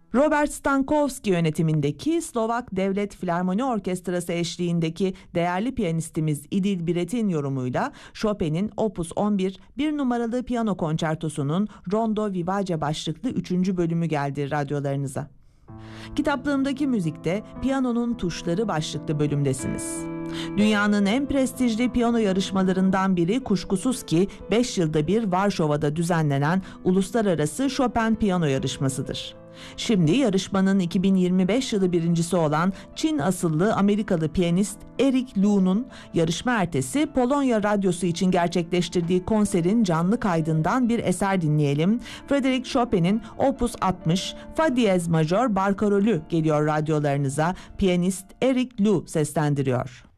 Robert Stankowski yönetimindeki Slovak Devlet Filarmoni Orkestrası eşliğindeki değerli piyanistimiz İdil Biret'in yorumuyla Chopin'in Opus 11 bir numaralı piyano konçertosunun Rondo Vivace başlıklı 3. bölümü geldi radyolarınıza. Kitaplığımdaki müzikte Piyanonun Tuşları başlıklı bölümdesiniz. Dünyanın en prestijli piyano yarışmalarından biri kuşkusuz ki 5 yılda bir Varşova'da düzenlenen Uluslararası Chopin Piyano Yarışması'dır. Şimdi yarışmanın 2025 yılı birincisi olan Çin asıllı Amerikalı piyanist Eric Lu'nun yarışma ertesi Polonya Radyosu için gerçekleştirdiği konserin canlı kaydından bir eser dinleyelim. Frédéric Chopin'in Opus 60 Fa diyez majör barkarolü geliyor radyolarınıza. Piyanist Eric Lu seslendiriyor.